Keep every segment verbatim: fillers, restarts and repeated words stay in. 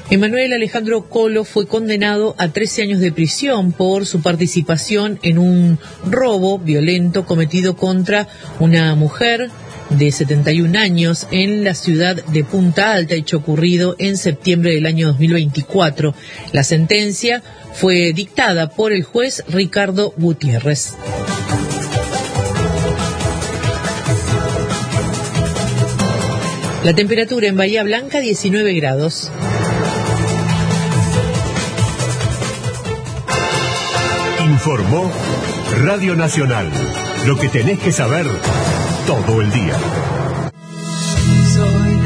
Emanuel Alejandro Colo fue condenado a trece años de prisión por su participación en un robo violento cometido contra una mujer de setenta y un años en la ciudad de Punta Alta, hecho ocurrido en septiembre del año dos mil veinticuatro. La sentencia fue dictada por el juez Ricardo Gutiérrez. La temperatura en Bahía Blanca, diecinueve grados. Informó Radio Nacional. Lo que tenés que saber todo el día. Soy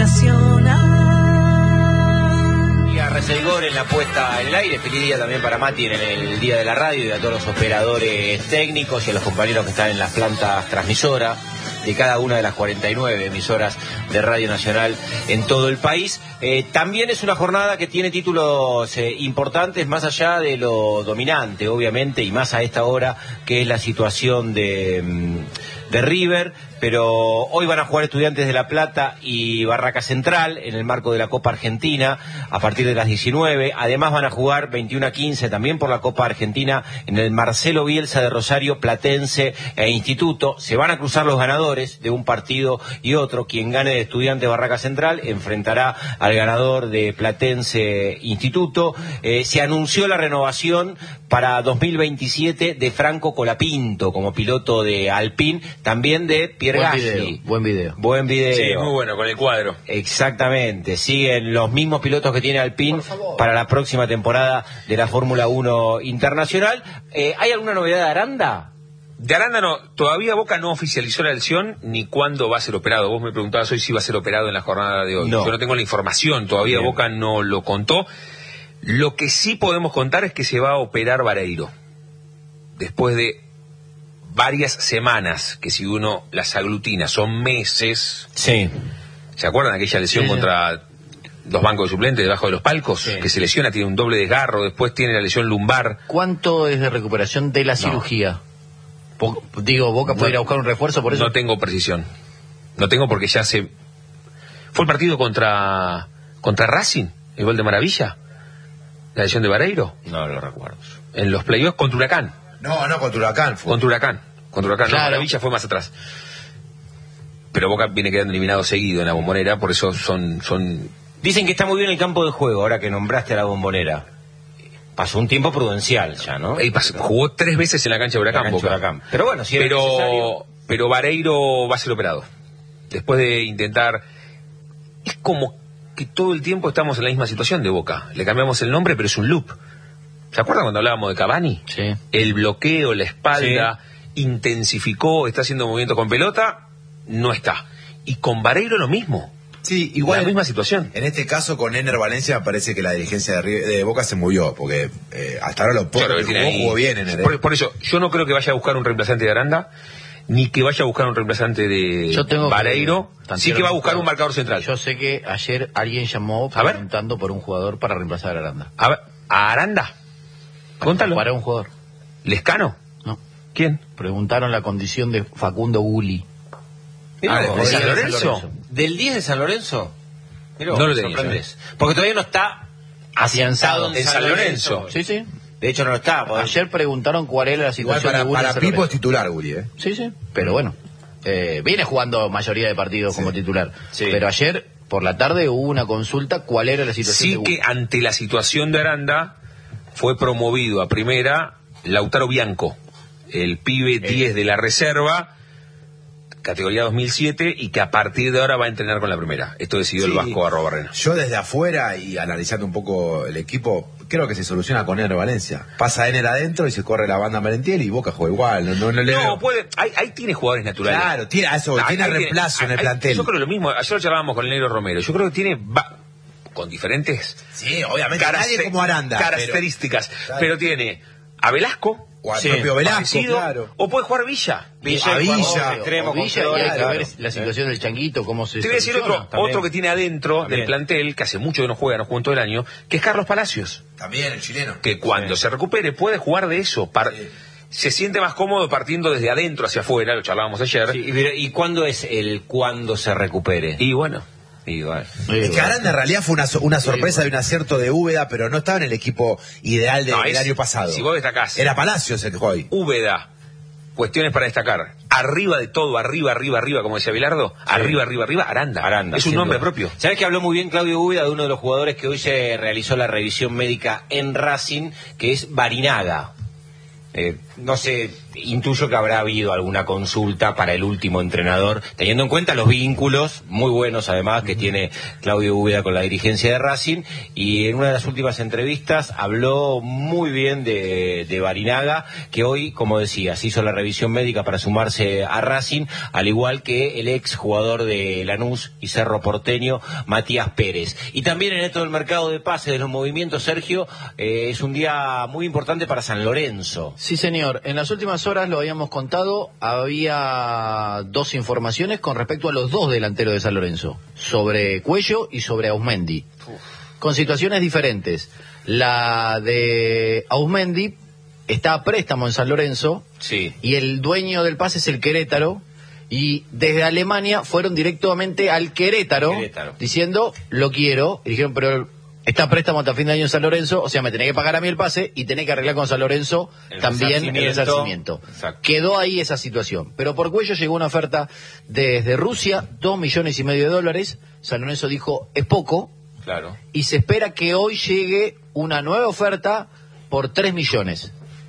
nacional. Y a Resegor en la puesta en el aire. Feliz día también para Mati en el Día de la Radio y a todos los operadores técnicos y a los compañeros que están en las plantas transmisoras de cada una de las cuarenta y nueve emisoras de Radio Nacional en todo el país. Eh, también es una jornada que tiene títulos eh, importantes, más allá de lo dominante, obviamente, y más a esta hora, que es la situación de, de River. Pero hoy van a jugar Estudiantes de La Plata y Barraca Central en el marco de la Copa Argentina a partir de las diecinueve. Además van a jugar veintiuno a quince también por la Copa Argentina en el Marcelo Bielsa de Rosario, Platense e Instituto. Se van a cruzar los ganadores de un partido y otro. Quien gane de Estudiantes Barraca Central enfrentará al ganador de Platense Instituto. Eh, se anunció la renovación para dos mil veintisiete de Franco Colapinto como piloto de Alpine, también de Pierre Buen Gasly. video, buen video. Buen video. Sí, muy bueno, con el cuadro. Exactamente. Siguen los mismos pilotos que tiene Alpine para la próxima temporada de la Fórmula uno Internacional. Eh, ¿Hay alguna novedad de Aranda? De Aranda no, todavía Boca no oficializó la lesión ni cuándo va a ser operado. Vos me preguntabas hoy si va a ser operado en la jornada de hoy. No. Yo no tengo la información, todavía Bien. Boca no lo contó. Lo que sí podemos contar es que se va a operar Vareiro. Después de varias semanas, que si uno las aglutina son meses. Sí. ¿Se acuerdan de aquella lesión sí, contra los bancos de suplentes debajo de los palcos? Sí. Que se lesiona, tiene un doble desgarro, después tiene la lesión lumbar. ¿Cuánto es de recuperación de la no. cirugía? Po- digo, Boca puede no, ir a buscar un refuerzo por eso. No tengo precisión. No tengo porque ya se... Fue el partido contra contra Racing, el gol de Maravilla. La lesión de Vareiro. No lo recuerdo. En los playoffs contra Huracán. No, no, contra Huracán fue. Contra Huracán. Contra Huracán. Claro. No, Maravilla fue más atrás. Pero Boca viene quedando eliminado seguido en la Bombonera, por eso son... son... Dicen que está muy bien el campo de juego, ahora que nombraste a la Bombonera. Pasó un tiempo prudencial ya, ¿no? Él pasó, jugó tres veces en la cancha de Huracán, cancha Boca. Huracán. Pero bueno, si era pero, necesario... pero Vareiro va a ser operado. Después de intentar... Es como que todo el tiempo estamos en la misma situación de Boca. Le cambiamos el nombre, pero es un loop. ¿Se acuerdan cuando hablábamos de Cavani? Sí. El bloqueo, la espalda, sí. intensificó, está haciendo movimiento con pelota, no está. Y con Vareiro lo mismo. Sí, igual. La misma situación. En este caso, con Ener Valencia, me parece que la dirigencia de, River, de Boca se movió, porque eh, hasta ahora lo poco claro, que jugó, jugó bien Ener. Por, por eso, yo no creo que vaya a buscar un reemplazante de Aranda, ni que vaya a buscar un reemplazante de yo tengo Vareiro, que, sí que va a buscar un marcador central. Yo sé que ayer alguien llamó a preguntando ver. por un jugador para reemplazar a Aranda. A, ver, ¿a Aranda? Contalo. Para un jugador. ¿Lescano? No. ¿Quién? Preguntaron la condición de Facundo Gulli. Ah, ¿de, de San Lorenzo? San Lorenzo? ¿Del diez de San Lorenzo? Miró, no lo tenía. Porque todavía no está afianzado en, en San, San Lorenzo. Lorenzo. Sí, sí. De hecho no lo está. Porque... Ayer preguntaron cuál era la situación para, de Gulli. Para Pipo es titular, Gulli, ¿eh? Sí, sí. Pero bueno, eh, viene jugando mayoría de partidos sí. como titular. Sí. Pero ayer, por la tarde, hubo una consulta cuál era la situación sí de Gulli. Sí que ante la situación de Aranda fue promovido a primera Lautaro Bianco, el pibe diez eh. de la reserva, categoría dos mil siete, y que a partir de ahora va a entrenar con la primera. Esto decidió sí, el Vasco Arrobarrena. Yo desde afuera y analizando un poco el equipo, creo que se soluciona con Ener Valencia. Pasa Ener adentro y se corre la banda Merentiel y Boca juega igual. No, no, no, le no puede, ahí, ahí tiene jugadores naturales. Claro, tiene eso, ah, tiene reemplazo tiene, en el hay, plantel. Yo creo lo mismo, ayer lo charlábamos con el Negro Romero. Yo creo que tiene... Va, con diferentes... Sí, obviamente, nadie como Aranda. Características, pero, claro. pero tiene a Velasco... O al sí, propio Velasco, parecido, claro. O puede jugar Villa. Villa, a Villa. Extremo, o Villa, y hay que ver la situación del Changuito, cómo se... Te voy a decir otro, otro que tiene adentro también. Del plantel, que hace mucho que no juega, no jugó en todo el año, que es Carlos Palacios. También, el chileno. Que cuando sí. se recupere puede jugar de eso. Par... Sí. Se siente más cómodo partiendo desde adentro hacia afuera, lo charlábamos ayer. Sí, y, ¿y cuándo es el cuándo se recupere? Y bueno... Igual. Es que Aranda en realidad fue una, una sorpresa de un acierto de Úbeda, pero no estaba en el equipo ideal de, No, del es- año pasado. Si vos destacás. Era Palacios el que jugó hoy. Úbeda. Cuestiones para destacar. Arriba de todo, arriba, arriba, arriba, como decía Bilardo. Arriba, arriba, arriba, Aranda. Aranda, es un sin nombre duda. propio. ¿Sabes que habló muy bien Claudio Úbeda de uno de los jugadores que hoy se realizó la revisión médica en Racing, que es Barinaga? Eh, no sé, intuyo que habrá habido alguna consulta para el último entrenador, teniendo en cuenta los vínculos muy buenos además que tiene Claudio Úbeda con la dirigencia de Racing, y en una de las últimas entrevistas habló muy bien de, de Barinaga, que hoy, como decías, hizo la revisión médica para sumarse a Racing, al igual que el ex jugador de Lanús y Cerro Porteño, Matías Pérez. Y también en esto del mercado de pases, de los movimientos, Sergio, eh, es un día muy importante para San Lorenzo. Sí, señor. En las últimas horas, lo habíamos contado, había dos informaciones con respecto a los dos delanteros de San Lorenzo, sobre Cuello y sobre Ausmendi, con situaciones diferentes. La de Ausmendi está a préstamo en San Lorenzo, Sí. y el dueño del pase es el Querétaro, y desde Alemania fueron directamente al Querétaro, Querétaro. diciendo, lo quiero, y dijeron, pero está a préstamo hasta fin de año en San Lorenzo, o sea, me tenés que pagar a mí el pase y tenés que arreglar con San Lorenzo El también el resarcimiento. resarcimiento. Exacto. Quedó ahí esa situación. Pero por Cuello llegó una oferta desde Rusia, dos millones y medio de dólares. San Lorenzo dijo, es poco, Claro. y se espera que hoy llegue una nueva oferta por tres millones.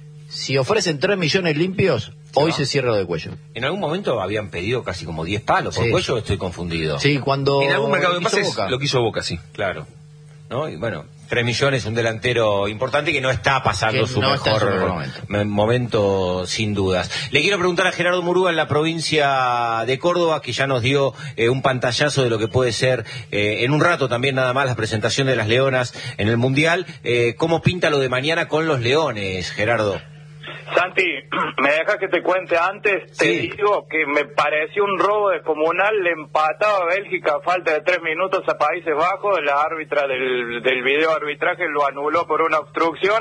Si ofrecen tres millones limpios, hoy va. se cierra lo de Cuello. En algún momento habían pedido casi como diez palos por Sí. Cuello, estoy confundido. Sí, cuando En algún mercado de quiso pases Boca. lo quiso Boca, sí. Claro. ¿No? Y bueno, tres millones, un delantero importante que no está pasando Que su, no está en mejor su mejor momento. me- momento, sin dudas. Le quiero preguntar a Gerardo Murúa en la provincia de Córdoba, que ya nos dio eh, un pantallazo de lo que puede ser eh, en un rato también nada más la presentación de las Leonas en el Mundial. Eh, ¿Cómo pinta lo de mañana con los Leones, Gerardo? Santi, me dejas que te cuente antes, te Sí. digo que me pareció un robo descomunal, le empataba a Bélgica a falta de tres minutos a Países Bajos, la árbitra del, del video arbitraje lo anuló por una obstrucción.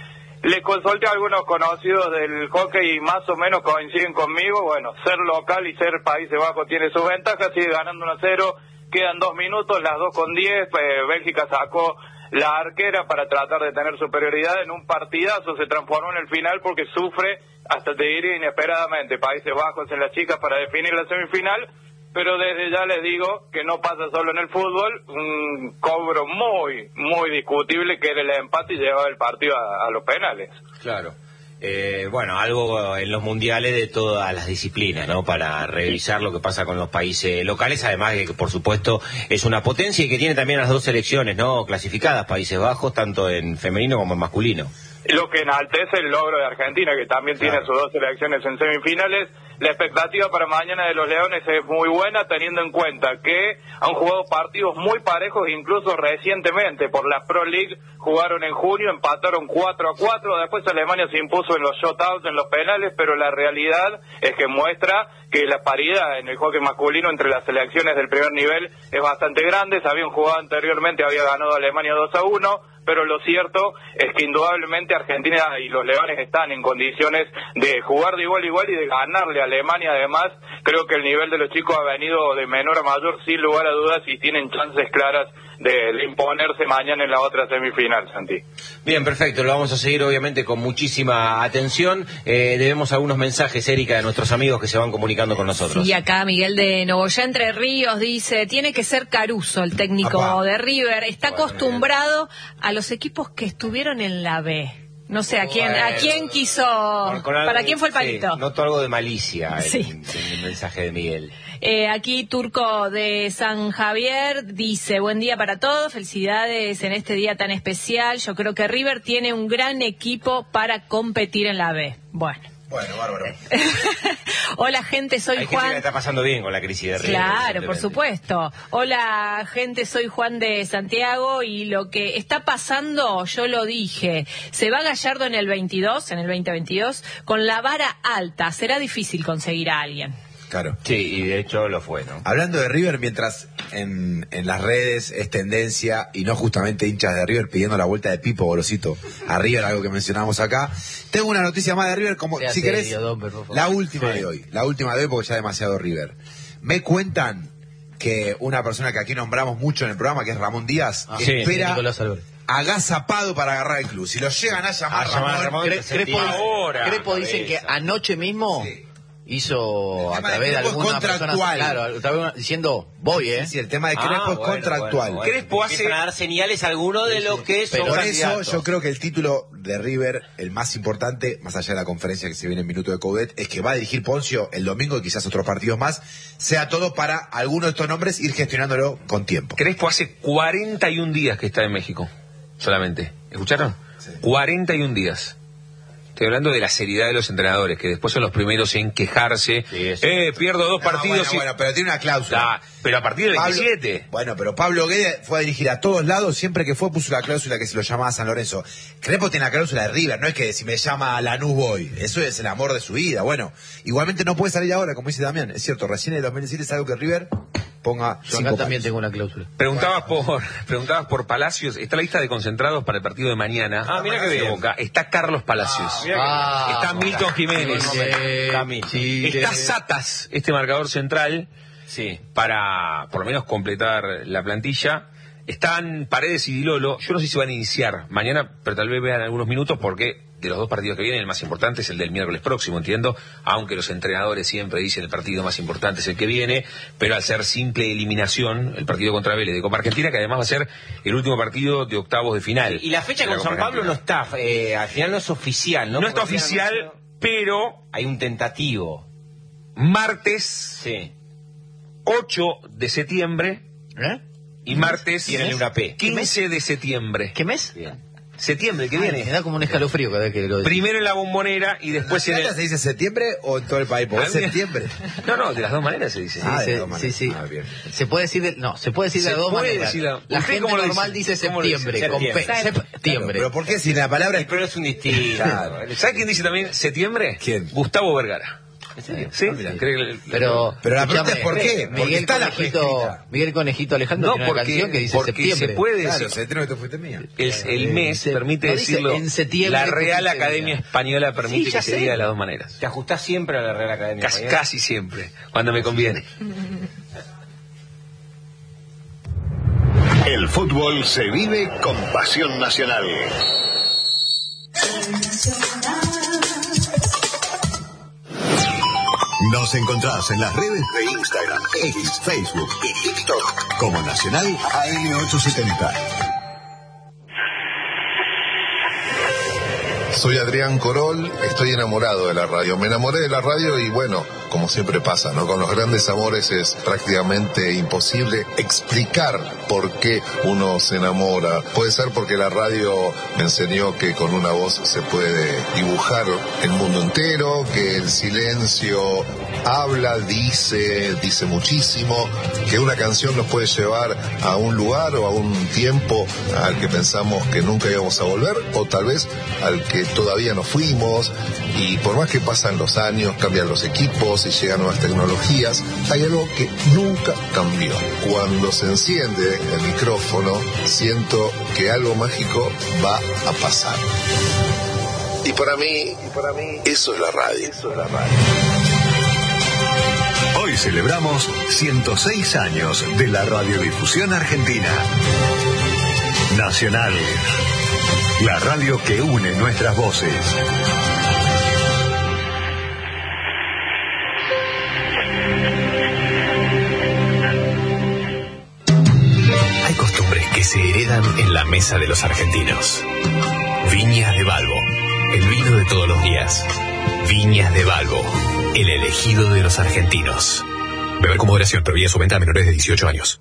Le consulté a algunos conocidos del hockey y más o menos coinciden conmigo. Bueno, ser local y ser Países Bajos tiene sus ventajas, sigue ganando uno a cero, quedan dos minutos, las dos con diez, eh, Bélgica sacó la arquera para tratar de tener superioridad en un partidazo, se transformó en el final porque sufre, hasta te diría inesperadamente, Países Bajos en las chicas para definir la semifinal, pero desde ya les digo que no pasa solo en el fútbol, un cobro muy, muy discutible que era el empate y llevaba el partido a, a los penales. Claro. Eh, bueno, algo en los mundiales de todas las disciplinas, ¿no? Para revisar lo que pasa con los países locales, además de que, por supuesto, es una potencia y que tiene también las dos selecciones, ¿no? Clasificadas, Países Bajos, tanto en femenino como en masculino. Lo que enaltece el logro de Argentina, que también Claro. tiene sus dos selecciones en semifinales. La expectativa para mañana de los Leones es muy buena, teniendo en cuenta que han jugado partidos muy parejos, incluso recientemente. Por la Pro League jugaron en junio, empataron cuatro a cuatro, después Alemania se impuso en los shutouts, en los penales, pero la realidad es que muestra que la paridad en el hockey masculino entre las selecciones del primer nivel es bastante grande. Se habían jugado anteriormente, había ganado Alemania dos a uno, pero lo cierto es que indudablemente Argentina y los Leones están en condiciones de jugar de igual a igual y de ganarle a Alemania. Además, creo que el nivel de los chicos ha venido de menor a mayor, sin lugar a dudas, y tienen chances claras de, de imponerse mañana en la otra semifinal, Santi. Bien, perfecto, lo vamos a seguir obviamente con muchísima atención. Eh, debemos algunos mensajes, Erika, de nuestros amigos que se van comunicando con nosotros. Y acá Miguel de Nogoyá, Entre Ríos, dice, tiene que ser Caruso, el técnico Apá. de River. Está Bueno, acostumbrado a los equipos que estuvieron en la B. No sé, ¿a quién, a quién quiso, Con- con algo- para quién fue el sí, palito? noto algo de malicia en, Sí. en el mensaje de Miguel. Eh, aquí Turco de San Javier dice, buen día para todos, felicidades en este día tan especial. Yo creo que River tiene un gran equipo para competir en la B. Bueno. Bueno, bárbaro. Hola gente, soy Hay gente que Juan. la está pasando bien con la crisis de River. Claro, por evidentemente. supuesto. Hola, gente, soy Juan de Santiago y lo que está pasando, yo lo dije, se va Gallardo en el veintidós, en el veinte veintidós, con la vara alta, será difícil conseguir a alguien. Claro. Sí, y de hecho lo fue, ¿no? Hablando de River, mientras en, en las redes es tendencia y no justamente hinchas de River pidiendo la vuelta de Pipo Gorosito a River, algo que mencionamos acá, tengo una noticia más de River, como Sea si querés, serio, Domper, por favor. la última de hoy, la última de hoy porque ya demasiado River. Me cuentan que una persona que aquí nombramos mucho en el programa, que es Ramón Díaz, Ah, espera sí, agazapado para agarrar el club. Si lo llegan a llamar, A llamar a Ramón, Ramón, Cre- Crepo, ahora, Crepo dicen que anoche mismo Sí. hizo El a tema través de de Crespo es alguna persona, contractual. claro, a través de una- diciendo voy, eh. Sí, sí, el tema de Ah, Crespo es bueno, contractual. bueno, bueno. Crespo hace- Empiezan a dar señales a algunos de los que son Por eso candidatos. yo creo que el título de River, el más importante, más allá de la conferencia que se viene en Minuto de Coudet, es que va a dirigir Poncio el domingo y quizás otros partidos más, sea todo para alguno de estos nombres ir gestionándolo con tiempo. Crespo hace cuarenta y un días que está en México, solamente. ¿Escucharon? Sí. cuarenta y un días. Estoy hablando de la seriedad de los entrenadores, que después son los primeros en quejarse. Sí, eso. eh, pierdo dos No, partidos bueno, y... bueno, pero tiene una cláusula. Ah, pero a partir del Pablo- veintisiete. Bueno, pero Pablo Guede fue a dirigir a todos lados, siempre que fue puso la cláusula que se lo llamaba San Lorenzo. Crespo tiene la cláusula de River, no es que si me llama Lanús voy, eso es el amor de su vida. Bueno, igualmente no puede salir ahora, como dice Damián, es cierto, recién en el dos mil diecisiete es algo que River ponga Yo cinco acá también palos. tengo una cláusula. Preguntabas por, preguntabas por Palacios. Está la lista de concentrados para el partido de mañana. Ah, mira qué De bien. Boca. Está Carlos Palacios. mira qué Ah, Está Milton Jiménez. Chile, Cami. Chile. Está Satas, este marcador central, Sí. para por lo menos completar la plantilla. Están Paredes y Dilolo. Yo no sé si van a iniciar mañana, pero tal vez vean algunos minutos porque de los dos partidos que vienen, el más importante es el del miércoles próximo, entiendo, aunque los entrenadores siempre dicen el partido más importante es el que viene, pero al ser simple eliminación, el partido contra Vélez de Copa Argentina, que además va a ser el último partido de octavos de final. Y la fecha de la con Copa San Pablo no Argentina. está, eh, al final no es oficial, ¿no? No está Porque habían oficial, anunciado- pero Hay un tentativo. martes Sí. ocho de septiembre ¿Eh? y martes Tienen una P. quince de septiembre. ¿Qué mes? Bien. Septiembre, que Ay, viene. me da como un escalofrío cada vez que lo decís. Primero en la Bombonera y después en ¿En el... se dice septiembre o en todo el país? Porque es Ah, bien. septiembre. No, no, de las dos maneras se dice. Sí, Ah, de sí, todas sí, maneras. sí. Ah, bien. Se puede decir de, no, se puede decir de Se las dos puede maneras. decir la- La ¿Usted gente cómo lo normal dice? dice ¿Cómo lo dice? septiembre, con Septiembre. P. Septiembre. Pero ¿por qué si la palabra El pero es un distinto. Claro. ¿Sabe quién dice también septiembre? ¿Quién? Gustavo Vergara. ¿Sí? Ah, mira. ¿Cree que- Pero, Pero la escuchame, pregunta es ¿por qué? Porque Miguel está la Conejito, escrita. Miguel Conejito Alejandro No, tiene una porque, canción que dice porque septiembre. se puede Claro, decir... septiembre que tú fuiste mía. El, el mes Se- permite no dice decirlo. en septiembre La que Real pusiste Academia una. Española permite Sí, ya que se sé. diga de las dos maneras. Te ajustás siempre a la Real Academia. Casi, Española. casi siempre, cuando me conviene. El fútbol se vive con pasión nacional. Nos encontrás en las redes de Instagram, X, Facebook y TikTok como Nacional A M ochocientos setenta. Soy Adrián Corol, estoy enamorado de la radio. Me enamoré de la radio y bueno, como siempre pasa, ¿no? Con los grandes amores es prácticamente imposible explicar por qué uno se enamora. Puede ser porque la radio me enseñó que con una voz se puede dibujar el mundo entero, que el silencio habla, dice, dice muchísimo, que una canción nos puede llevar a un lugar o a un tiempo al que pensamos que nunca íbamos a volver, o tal vez al que todavía no fuimos, y por más que pasan los años, cambian los equipos y llegan nuevas tecnologías, hay algo que nunca cambió. Cuando se enciende el micrófono, siento que algo mágico va a pasar. Y para mí, y para mí eso es la radio. Eso es la radio. Hoy celebramos ciento seis años de la radiodifusión argentina. Nacional, la radio que une nuestras voces. Hay costumbres que se heredan en la mesa de los argentinos. Viñas de Balbo, el vino de todos los días. Viñas de Balbo, el elegido de los argentinos. Beber con moderación, prohibida su venta a menores de dieciocho años.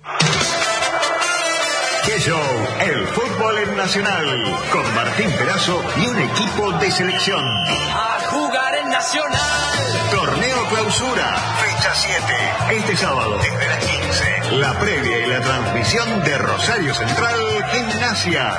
¡Qué show! El fútbol en Nacional, con Martín Perazo y un equipo de selección. A jugar en Nacional. Torneo Clausura, fecha siete. Este sábado, desde las quince. La previa y la transmisión de Rosario Central, Gimnasia.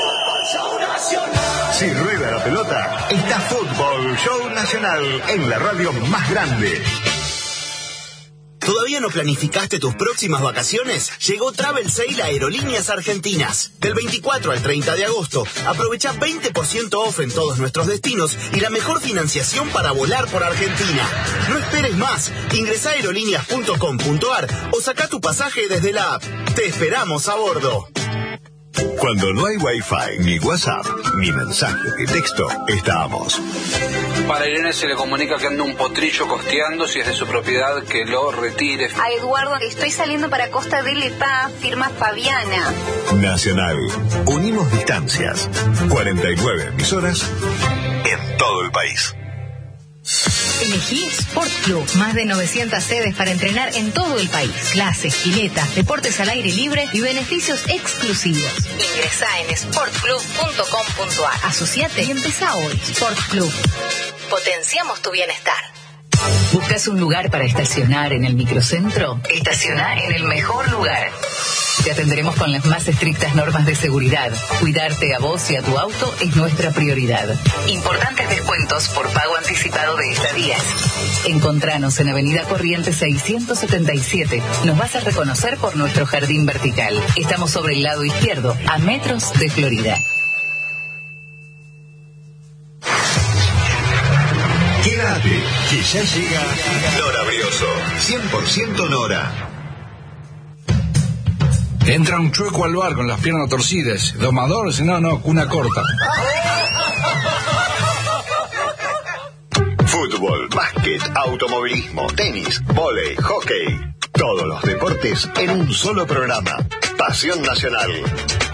Si rueda la pelota, está Fútbol Show Nacional en la radio más grande. ¿Todavía no planificaste tus próximas vacaciones? Llegó Travel Sale a Aerolíneas Argentinas. Del veinticuatro al treinta de agosto, aprovecha veinte por ciento off en todos nuestros destinos y la mejor financiación para volar por Argentina. No esperes más. Ingresá a aerolíneas punto com punto ar o saca tu pasaje desde la app. Te esperamos a bordo. Cuando no hay Wi-Fi, ni WhatsApp, ni mensaje de texto, estamos. Para Irene se le comunica que anda un potrillo costeando, si es de su propiedad, que lo retire. A Eduardo, estoy saliendo para Costa del Epá, firma Fabiana. Nacional. Unimos distancias. cuarenta y nueve emisoras en todo el país. Elegí Sport Club. Más de novecientas sedes para entrenar en todo el país. Clases, piletas, deportes al aire libre y beneficios exclusivos. Ingresá en sport club punto com punto ar. Asociate y empezá hoy. Sport Club. Potenciamos tu bienestar. ¿Buscas un lugar para estacionar en el microcentro? Estaciona en el mejor lugar. Te atenderemos con las más estrictas normas de seguridad. Cuidarte a vos y a tu auto es nuestra prioridad. Importantes descuentos por pago anticipado de estadías. Encontranos en Avenida Corrientes seiscientos setenta y siete. Nos vas a reconocer por nuestro jardín vertical. Estamos sobre el lado izquierdo, a metros de Florida. Quédate, que ya llega Nora Brioso. cien por ciento Nora. Entra un chueco al bar con las piernas torcidas. Domador, no, no, cuna corta. Fútbol, básquet, automovilismo, tenis, vóley, hockey. Todos los deportes en un solo programa. Pasión Nacional.